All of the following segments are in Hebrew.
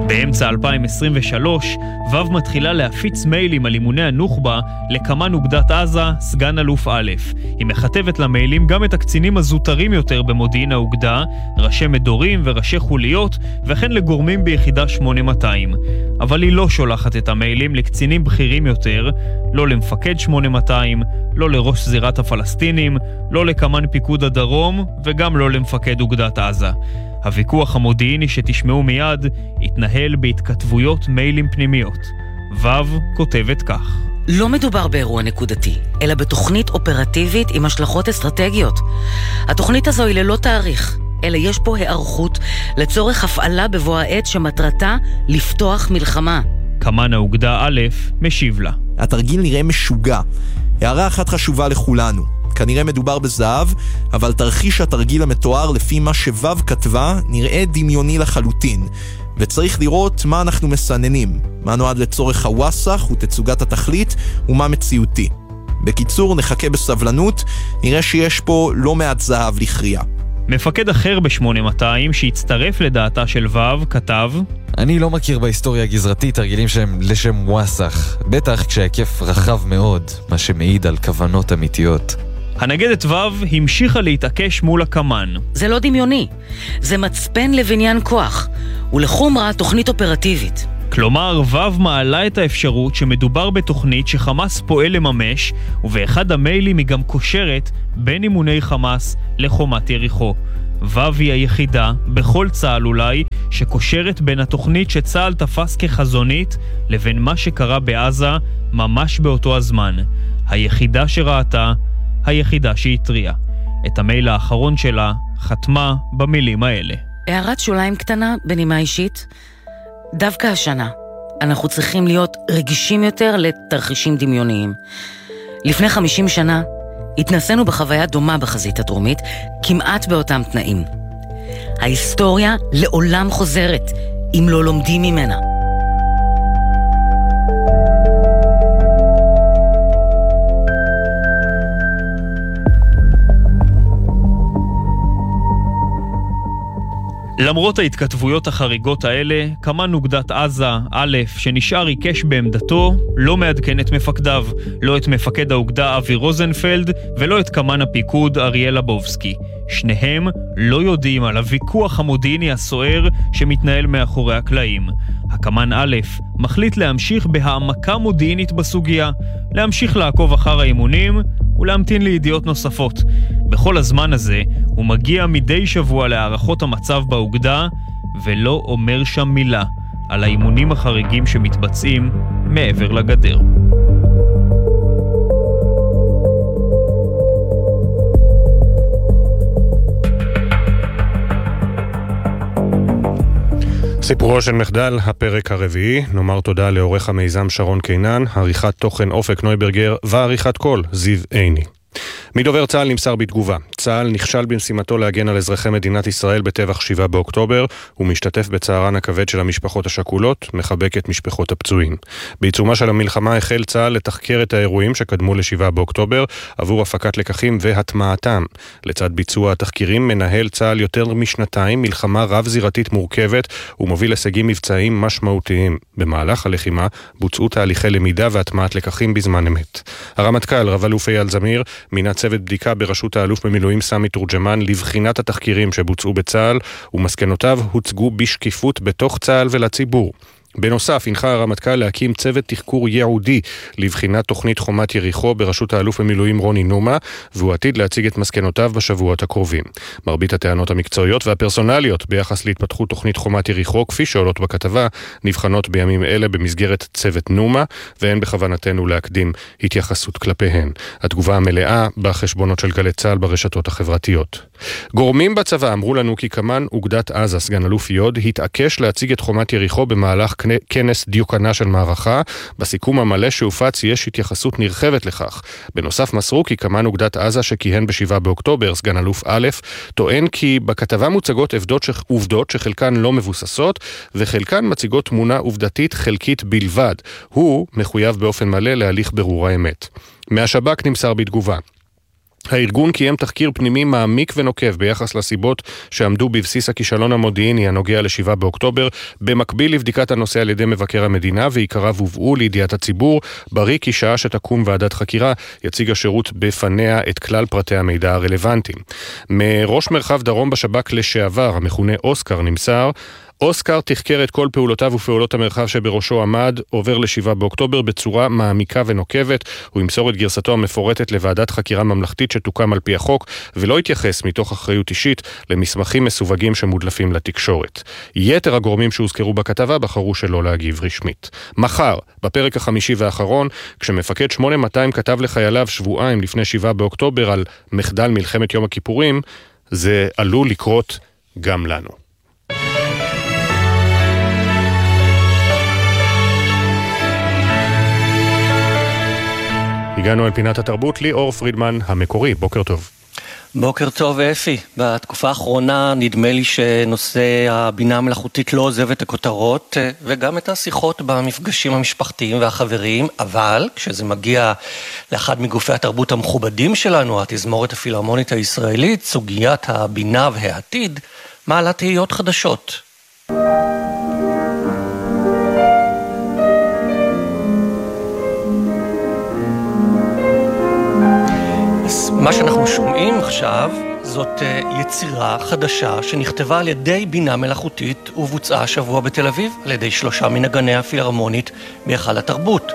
באמצע 2023, וו מתחילה להפיץ מיילים על אימוני הנוח'בה לקמן אוגדת עזה, סגן אלוף א'. היא מכתבת למיילים גם את הקצינים הזוטרים יותר במודיעין האוגדה, ראשי מדורים וראשי חוליות, וכן לגורמים ביחידה 8200. אבל היא לא שולחת את המיילים לקצינים בכירים יותר, לא למפקד 8200, לא לראש זירת הפלסטינים, לא לקמן פיקוד הדרום, וגם לא למפקד אוגדת עזה. הוויכוח המודיעיני שתשמעו מיד התנהל בהתכתבויות מיילים פנימיות. וו כותבת כך: לא מדובר באירוע נקודתי, אלא בתוכנית אופרטיבית עם השלכות אסטרטגיות. התוכנית הזו היא ללא תאריך, אלא יש פה הערכות לצורך הפעלה בבוא העת שמטרתה לפתוח מלחמה. קמן האוגדה א' משיב לה: התרגיל נראה משוגע. הערה אחת חשובה לכולנו. כנראה מדובר בזהב, אבל תרחיש התרגיל המתואר לפי מה שוו כתבה נראה דמיוני לחלוטין. וצריך לראות מה אנחנו מסננים, מה נועד לצורך הווסח ותצוגת התכלית ומה מציאותי. בקיצור, נחכה בסבלנות, נראה שיש פה לא מעט זהב לכרייה. מפקד אחר ב-8200 שהצטרף לדעתה של וו כתב: אני לא מכיר בהיסטוריה הגזרתית תרגילים שהם לשם ווסח, בטח כשהיקף רחב מאוד, מה שמעיד על כוונות אמיתיות. הנגדת וו המשיכה להתעקש מול הקמן. זה לא דמיוני, זה מצפן לבניין כוח, ולחומרה תוכנית אופרטיבית. כלומר, וו מעלה את האפשרות שמדובר בתוכנית שחמאס פועל לממש, ובאחד המיילים היא גם קושרת בין אימוני חמאס לחומת יריחו. וו היא היחידה, בכל צהל אולי, שקושרת בין התוכנית שצהל תפס כחזונית לבין מה שקרה בעזה ממש באותו הזמן. היחידה שראתה, היחידה שהטריעה. את המייל האחרון שלה חתמה במילים האלה. הערת שוליים קטנה בנימה אישית. דווקא השנה אנחנו צריכים להיות רגישים יותר לתרחישים דמיוניים. לפני 50 שנה התנסינו בחוויה דומה בחזית הדרומית, כמעט באותם תנאים. ההיסטוריה לעולם חוזרת, אם לא לומדים ממנה. למרות ההתכתבויות החריגות האלה, קמן אוגדת עזה, א', שנשאר עיקש בעמדתו, לא מעדכן את מפקדיו, לא את מפקד האוגדה אבי רוזנפלד, ולא את קמן הפיקוד אריאל לבובסקי. שניהם לא יודעים על הוויכוח המודיעיני הסוער שמתנהל מאחורי הקלעים. הקמן א' מחליט להמשיך בהעמקה מודיעינית בסוגיה, להמשיך לעקוב אחר האימונים ולהמתין לידיעות נוספות. בכל הזמן הזה הוא מגיע מדי שבוע להערכות המצב באוגדה ולא אומר שם מילה על האימונים החריגים שמתבצעים מעבר לגדר. סיפורו של מחדל, הפרק הרביעי. נאמר תודה לעורך המיזם שרון קינן, עריכת תוכן אופק נויברגר ועריכת קול זיו עיני. מדובר צה"ל נמסר בתגובה: צה"ל נכשל במשימתו להגן על אזרחי מדינת ישראל בטבח 7 באוקטובר, ומשתתף בצערן הכבד של המשפחות השכולות, מחבק את משפחות הפצועים. בעיצומה של המלחמה החל צה"ל לתחקר את האירועים שקדמו ל7 באוקטובר עבור הפקת לקחים והטמעתם. לצד ביצוע התחקירים מנהל צה"ל יותר משנתיים מלחמה רב-זירתית מורכבת ומוביל הישגים מבצעיים משמעותיים. במהלך הלחימה בוצעו תהליכי למידה והטמעת לקחים בזמן אמת. הרמטכ"ל רב-אלוף אייל זמיר מינה צוות בדיקה בראשות האלוף במילואים סמי תורג'מן לבחינת התחקירים שבוצעו בצה"ל, ומסקנותיו הוצגו בשקיפות בתוך צה"ל ולציבור. בנוסף, הנחה הרמטכ"ל להקים צוות תחקור ייעודי לבחינת תוכנית חומת יריחו בראשות האלוף במילואים רוני נומה, והוא עתיד להציג את מסקנותיו בשבועות הקרובים. מרבית הטענות המקצועיות והפרסונליות ביחס להתפתחות תוכנית חומת יריחו, כפי שעולות בכתבה, נבחנות בימים אלה במסגרת צוות נומה, ואין בכוונתנו להקדים התייחסות כלפיהן. התגובה המלאה בחשבונות של גלי צה"ל ברשתות החברתיות. גורמים בצבא אמרו לנו כי קמן אוגדת עזה, סגן אלוף יוד, התעקש להציג את חומת יריחו במהלך כנס דיוקנה של מערכה. בסיכום המלא שהופץ יש התייחסות נרחבת לכך. בנוסף מסרו כי קמן אוגדת עזה שכיהן ב7 באוקטובר, סגן אלוף א', טוען כי בכתבה מוצגות עובדות שחלקן לא מבוססות וחלקן מציגות תמונה עובדתית חלקית בלבד. הוא מחויב באופן מלא להליך ברור האמת. מהשב"כ נמסר בתגובה: הארגון קיים תחקיר פנימי מעמיק ונוקב ביחס לסיבות שעמדו בבסיס הכישלון המודיעיני הנוגע ל7 באוקטובר, במקביל לבדיקת הנושא על ידי מבקר המדינה, ועיקריו הובאו לידיעת הציבור. ברי כי שעה שתקום ועדת חקירה, יציג השירות בפניה את כלל פרטי המידע הרלוונטיים. מראש מרחב דרום בשב"כ לשעבר, המכונה אוסקר, נמסר: אוסקר תחקר את כל פעולותיו ופעולות המרחב שבראשו עמד, עובר ל7 באוקטובר בצורה מעמיקה ונוקבת. הוא ימסור את גרסתו המפורטת לוועדת חקירה ממלכתית שתוקם על פי החוק, ולא יתייחס מתוך אחריות אישית למסמכים מסווגים שמודלפים לתקשורת. יתר הגורמים שהוזכרו בכתבה בחרו שלא להגיב רשמית. מחר, בפרק החמישי והאחרון, כשמפקד 8200 כתב לחייליו שבועיים לפני 7 באוקטובר על מחדל מלחמת יום הכיפורים, זה עלול לקרות גם לנו. הגענו אל פינת התרבות, ליאור פרידמן המקורי, בוקר טוב. בוקר טוב אפי. בתקופה האחרונה נדמה לי שנושא הבינה המלאכותית לא עוזב את הכותרות וגם את השיחות במפגשים המשפחתיים והחבריים, אבל כשזה מגיע לאחד מגופי התרבות המכובדים שלנו, התזמורת הפילהרמונית הישראלית, סוגיית הבינה והעתיד מעלה תהיות חדשות. מה שאנחנו שומעים עכשיו זאת יצירה חדשה שנכתבה על ידי בינה מלאכותית ובוצעה השבוע בתל אביב על ידי 3 מנגני הפילהרמונית בהיכל התרבות.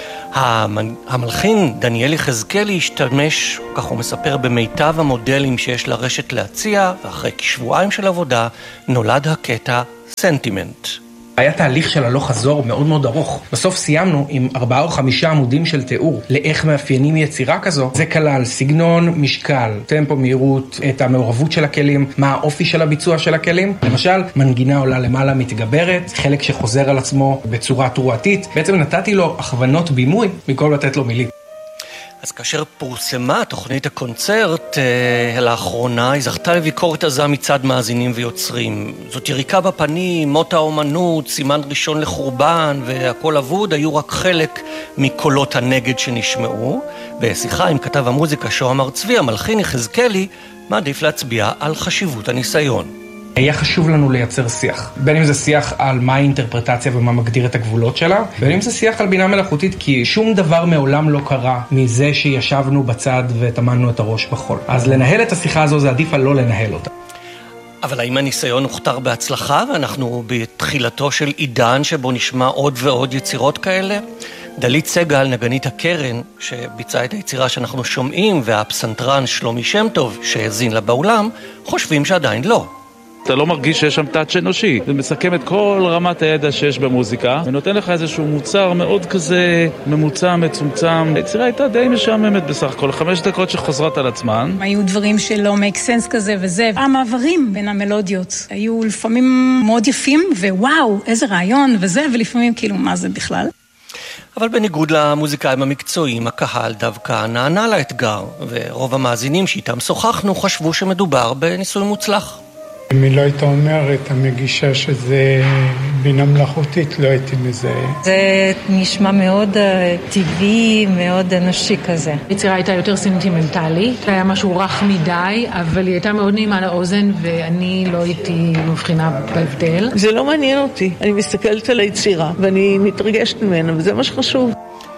המלחין דניאל יחזקאלי השתמש, כך הוא מספר, במיטב המודלים שיש לרשת להציע, ואחרי כשבועיים של עבודה נולד הקטע סנטימנט. היה תהליך של הלוך חזור מאוד מאוד ארוך. בסוף סיימנו עם 4 או 5 עמודים של תיאור לאיך מאפיינים יצירה כזו. זה כלל סגנון, משקל, טמפו, מהירות, את המעורבות של הכלים, מה האופי של הביצוע של הכלים. למשל, מנגינה עולה למעלה מתגברת, חלק שחוזר על עצמו בצורה תרועתית. בעצם נתתי לו הכוונות בימוי במקום לתת לו מילים. אז כאשר פורסמה תוכנית הקונצרט לאחרונה, היא זכתה לביקורת עזה מצד מאזינים ויוצרים. זאת יריקה בפנים, מות האומנות, סימן ראשון לחורבן והכל אבוד, היו רק חלק מקולות הנגד שנשמעו. בשיחה עם כתב המוזיקה שוהם הר צבי, המלחין יחזקאלי מעדיף להצביע על חשיבות הניסיון. היה חשוב לנו לייצר שיח. בין אם זה שיח על מה האינטרפרטציה ומה מגדיר את הגבולות שלה, בין אם זה שיח על בינה מלאכותית, כי שום דבר מעולם לא קרה מזה שישבנו בצד ותמנו את הראש בחול. אז לנהל את השיחה הזו זה עדיף על לא לנהל אותה. אבל האם הניסיון הוכתר בהצלחה, ואנחנו בתחילתו של עידן שבו נשמע עוד ועוד יצירות כאלה? דלית סגל, נגנית הקרן, שביצעה את היצירה שאנחנו שומעים, והפסנתרן שלומי שם טוב, שהזין לה באולם, חושבים שעדיין לא. אתה לא מרגיש שיש שם טאץ' אנושי. זה מסכם את כל רמת הידע שיש במוזיקה, ונותן לך איזשהו מוצר מאוד כזה ממוצע, מצומצם. היצירה הייתה די משעממת בסך הכל, 5 דקות שחוזרות על עצמן. היו דברים שלא make sense כזה וזה. המעברים בין המלודיות היו לפעמים מאוד יפים, ווואו, איזה רעיון וזה, ולפעמים כאילו מה זה בכלל. אבל בניגוד למוזיקאים המקצועיים, הקהל דווקא נענה לאתגר, ורוב המאזינים שאיתם שוחחנו חשבו שמדובר בניסוי מוצלח. אם היא לא הייתה אומרת, המגישה שזה בינה מלאכותית, לא הייתי מזהה. זה נשמע מאוד טבעי, מאוד אנושי כזה. היצירה הייתה יותר סנטימנטלית, היה משהו רך מדי, אבל היא הייתה מאוד נעימה לאוזן, ואני לא הייתי מבחינה בהבדל. זה לא מעניין אותי, אני מסתכלת על היצירה, ואני מתרגשת ממנה, וזה מה שחשוב.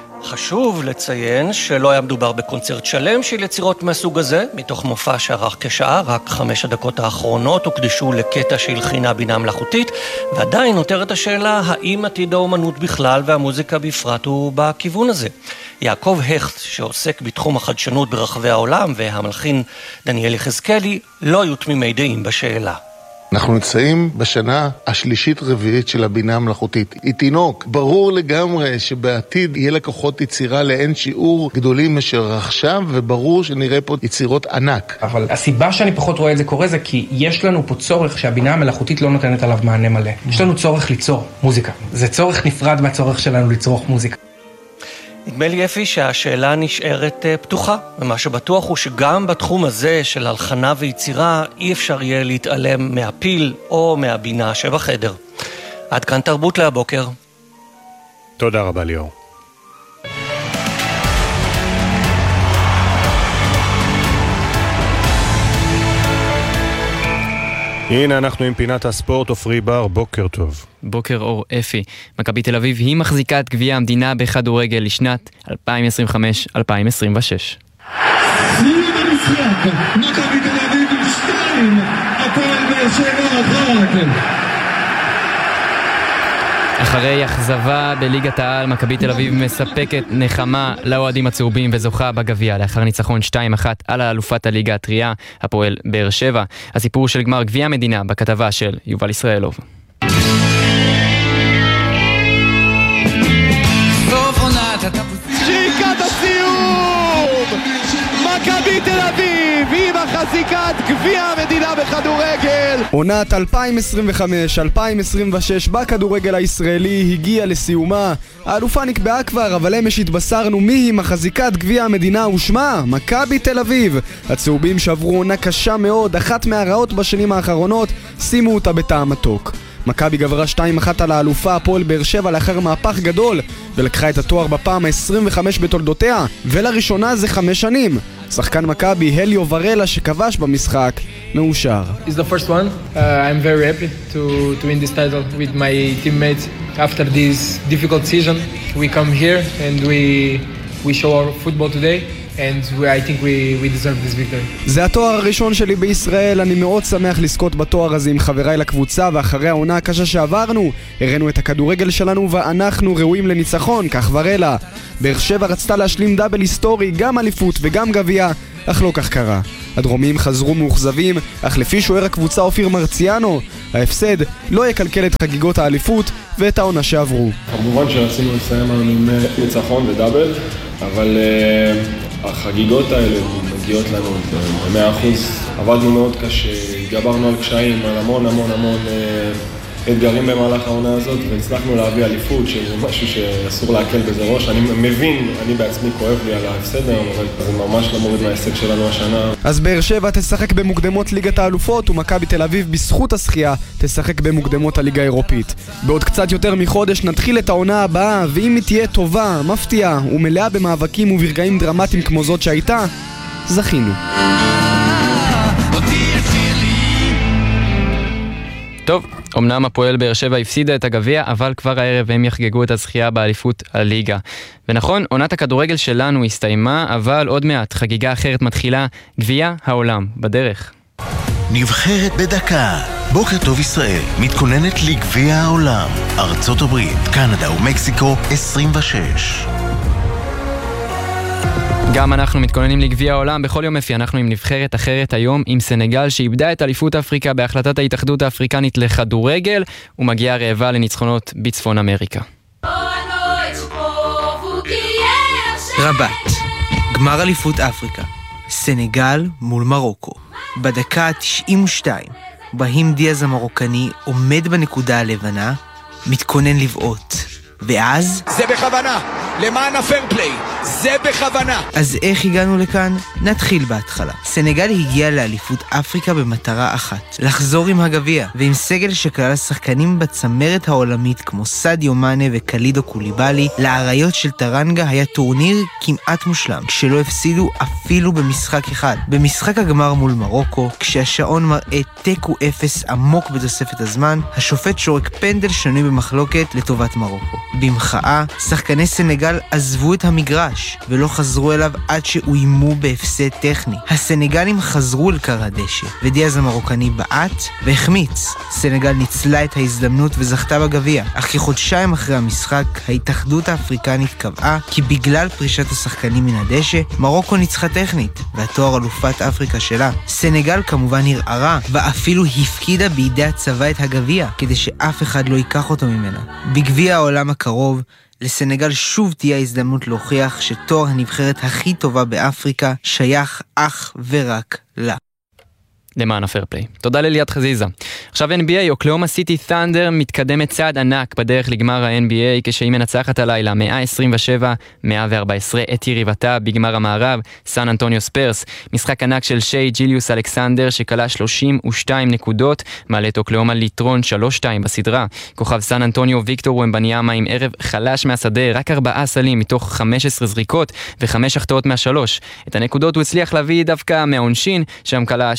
חשוב לציין שלא היה מדובר בקונצרט שלם של יצירות מהסוג הזה, מתוך מופע שערך כשעה, רק 5 הדקות האחרונות הוקדשו לקטע שהלחינה בינה מלאכותית, ועדיין נותרת השאלה האם עתיד האומנות בכלל והמוזיקה בפרט הוא בכיוון הזה. יעקב הכט, שעוסק בתחום החדשנות ברחבי העולם, והמלחין דניאל יחזקאלי, לא היו תמימי דעים בשאלה. אנחנו נמצאים בשנה השלישית רביעית של הבינה המלאכותית. היא תינוק. ברור לגמרי שבעתיד יהיה לקוחות יצירה לאין שיעור גדולים מאשר עכשיו, וברור שנראה פה יצירות ענק. אבל הסיבה שאני פחות רואה את זה קורה זה כי יש לנו פה צורך שהבינה המלאכותית לא נותנת עליו מענה מלא. יש לנו צורך ליצור מוזיקה. זה צורך נפרד מהצורך שלנו לצרוך מוזיקה. נדמה לי אפי שהשאלה נשארת פתוחה, ומה שבטוח הוא שגם בתחום הזה של הלחנה ויצירה אי אפשר יהיה להתעלם מהפיל או מהבינה שבחדר. עד כאן תרבות להבוקר. תודה רבה ליאור. הנה אנחנו עם פינת הספורט. עופרי בר, בוקר טוב. בוקר אור אפי. מכבי תל אביב היא מחזיקת גביע המדינה בכדורגל לשנת 2025-2026. סיום המשחק, מכבי תל אביב 2, הפועל באר שבע 1. אחרי אכזבה בליגת העל, מכבי תל אביב מספקת נחמה לאוהדים הצהובים וזוכה בגביע לאחר ניצחון 2-1 על האלופת הליגה הטריה, הפועל באר שבע. הסיפור של גמר גביע המדינה בכתבה של יובל ישראלוב. שריקת הסיום! מכבי תל אביב היא מחזיקת גביע המדינה בכדורגל. עונת 2025-2026 בכדורגל הישראלי הגיעה לסיומה. האלופה נקבעה כבר, אבל אמש התבשרנו מי היא מחזיקת גביע המדינה ושמה מכבי תל אביב. הצהובים שעברו עונה קשה מאוד, אחת מהרעות בשנים האחרונות, שימו אותה בטעם מתוק. מכבי גברה 2-1 על האלופה הפועל באר שבע לאחר מהפך גדול, ולקחה את התואר בפעם ה-25 בתולדותיה, ולראשונה זה 5 שנים. שחקן מכבי הליו ורלה שכבש במשחק מאושר. It's the first one. I'm very happy to win this title with my teammates. After this difficult season, we come here and we show our football today. And I think we deserve this victory. זה התואר הראשון שלי בישראל, אני מאוד שמח לזכות בתואר הזה עם חבריי לקבוצה, ואחרי העונה הקשה שעברנו, הראינו את הכדורגל שלנו ואנחנו ראויים לניצחון, כך ורלה. באר שבע רצתה להשלים דאבל היסטורי, גם אליפות וגם גביע, אך לא כך קרה. הדרומיים חזרו מאוכזבים, אך לפי שוער הקבוצה אופיר מרציאנו, ההפסד לא יקלקל את חגיגות האליפות ואת העונה שעברו. כמובן שרצינו לסיים עם ניצחון ודאבל, אבל החגיגות האלה מגיעות לנו ב-100%. עבדנו מאוד קשה, גברנו על קשיים, על המון אתגרים במהלך העונה הזאת, והצלחנו להביא אליפות, שזה משהו שאסור להקל בזה ראש. אני מבין, אני בעצמי כואב לי על ההפסד היום, אבל זה ממש לא מוריד מההישג שלנו השנה. אז באר שבע תשחק במוקדמות ליגת האלופות, ומכבי תל אביב בזכות השחייה תשחק במוקדמות הליגה האירופית. בעוד קצת יותר מחודש נתחיל את העונה הבאה, ואם היא תהיה טובה, מפתיעה ומלאה במאבקים וברגעים דרמטיים כמו זאת שהייתה, זכינו. טוב, אמנם הפועל באר שבע הפסידה את הגביע, אבל כבר הערב הם יחגגו את הזכייה באליפות הליגה. ונכון, עונת הכדורגל שלנו הסתיימה, אבל עוד מעט חגיגה אחרת מתחילה, גביע העולם בדרך. נבחרת בדקה. בוקר טוב ישראל, מתכוננת לגביע העולם. ארצות הברית, קנדה ומקסיקו 26. גם אנחנו מתכוננים לגביע העולם. בכל יום אפי אנחנו עם נבחרת אחרת, היום עם סנגל שאיבדה את אליפות אפריקה בהחלטת ההתאחדות האפריקנית לכדורגל ומגיעה רעבה לניצחונות בצפון אמריקה. רבת, גמר אליפות אפריקה, סנגל מול מרוקו. בדקה 92, ברהים דיאז המרוקני עומד בנקודה הלבנה, מתכונן לבעוט. ואז... זה בכוונה, למען הפייר פליי, זה בכוונה. אז איך הגענו לכאן? נתחיל בהתחלה. סנגל הגיעה לאליפות אפריקה במטרה אחת, לחזור עם הגביע, ועם סגל שכלל השחקנים בצמרת העולמית כמו סדיו מאנה וקלידו קוליבאלי, לאריות של טרנגה היה טורניר כמעט מושלם, כשלא הפסידו אפילו במשחק אחד. במשחק הגמר מול מרוקו, כשהשעון מראה תיקו 0 עמוק בתוספת הזמן, השופט שורק פנדל שנוי במחלוקת לטובת מרוקו. במחאה, שחקני סנגל עזבו את המגרש ולא חזרו אליו עד שאוימו בהפסד טכני. הסנגלים חזרו לקר הדשא, ודיאז המרוקני בעט והחמיץ. סנגל ניצלה את ההזדמנות וזכתה בגביע, אך כחודשיים אחרי המשחק, ההתאחדות האפריקנית קבעה כי בגלל פרישת השחקנים מן הדשא, מרוקו ניצחה טכנית, והתואר אלופת אפריקה שלה. סנגל כמובן הרערה, ואפילו הפקידה בידי הצבא את הגביע, כדי שאף אחד לא ייקח אותו ממנה. בגביע העולם הקרוב, לסנגל שוב תהיה הזדמנות להוכיח שתואר הנבחרת הכי טובה באפריקה שייך אך ורק לה. למען הפייר פליי. תודה לליאת חזיזה. עכשיו NBA, אוקלאומה סיטי ת'נדר מתקדמת צעד ענק בדרך לגמר ה-NBA כשהיא מנצחת הלילה 127-114 את יריבתה בגמר המערב, סן אנטוניו ספרס. משחק ענק של שי ג'יליוס אלכסנדר שכלה 32 נקודות, מעלה את אוקלאומה ליתרון 3-2 בסדרה. כוכב סן אנטוניו ויקטור ומבניאמה עם ערב חלש מהשדה, רק 4 סלים מתוך 15 זריקות ו5 החטאות מה3. את הנקודות הוא הצליח להביא דווקא מהעונשין, שם כלה 12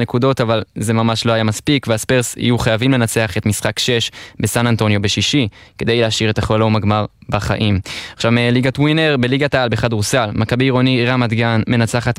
נקודות, אבל זה ממש לא היה מספיק, והספרס יהיו חייבים לנצח את משחק 6 בסן אנטוניו בשישי, כדי להשאיר את החלום הגמר בחיים. עכשיו ליגת ווינר, בליגת העל בכדורסל, מכבי עירוני רמת גן מנצחת 110-104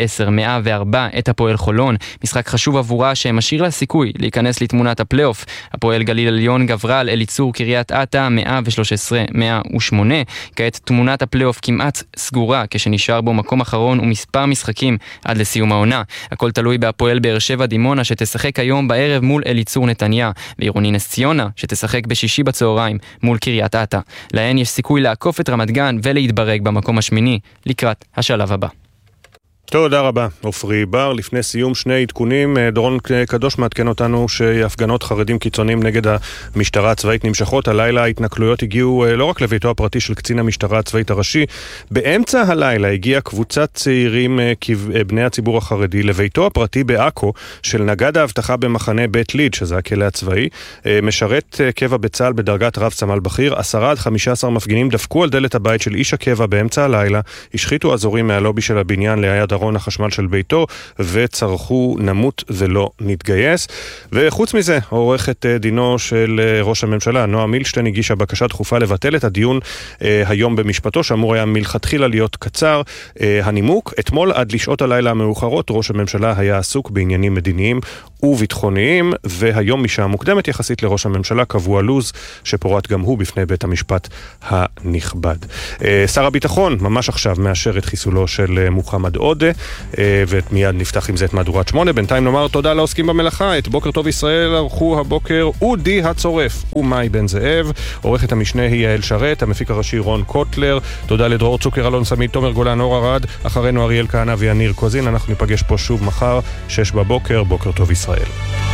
את הפועל חולון, משחק חשוב עבורה שמשאיר לה סיכוי להיכנס לתמונת הפלייאוף. הפועל גליל עליון גברה על אליצור קריית אתא 113-108. כעת תמונת הפלייאוף כמעט סגורה, כשנשאר בו מקום אחרון ומספר משחקים עד לסיום העונה. הכל תלוי בהפועל באר שבע דימונה שתשחק היום בערב מול אליצור נתניה, ועירוני נס ציונה שתשחק בשישי בצהריים מול קריית אתא. להן יש סיכוי לעקוף את רמת גן ולהתברג במקום השמיני לקראת השלב הבא. תודה רבה, אופרי בר. לפני סיום שני עדכונים, דורון קדוש מעדכן אותנו שהפגנות חרדים קיצוניים נגד המשטרה הצבאית נמשכות. הלילה ההתנכלויות הגיעו לא רק לביתו הפרטי של קצין המשטרה הצבאית הראשי, באמצע הלילה הגיעה קבוצת צעירים בני הציבור החרדי לביתו הפרטי בעכו של נגד האבטחה במחנה בית ליד, שזה הכלא הצבאי, משרת קבע בצה"ל בדרגת רב סמל בכיר. 10-15 מפגינים דפקו על דלת הבית של איש הקבע באמצע הלילה, השחיתו אזורים מהלובי של הבניין ליד ארון החשמל של ביתו וצרכו נמות ולא נתגייס. וחוץ מזה, עורכת דינו של ראש הממשלה נועה מילשטיין הגישה בקשה דחופה לבטל את הדיון היום במשפטו, שאמור היה מלכתחילה להיות קצר. הנימוק, אתמול עד לשעות הלילה המאוחרות ראש הממשלה היה עסוק בעניינים מדיניים וביטחוניים, והיום משעה מוקדמת יחסית לראש הממשלה קבוע לוז שפורט גם הוא בפני בית המשפט הנכבד. שר הביטחון ממש עכשיו מאשר את חיסולו של מוחמד עודה, ומיד נפתח עם זה את מהדורת 8. בינתיים נאמר תודה לעוסקים במלאכה. את בוקר טוב ישראל ערכו הבוקר אודי הצורף ומאי בן זאב, עורכת המשנה היא יעל שרת, המפיק הראשי רון קוטלר. תודה לדרור צוקר, אלון סמית, תומר גולן, אור ארד, אחרינו אריאל כהנא ויניר קוזין. אנחנו ניפגש פה שוב מחר 6 בבוקר. בוקר טוב ישראל.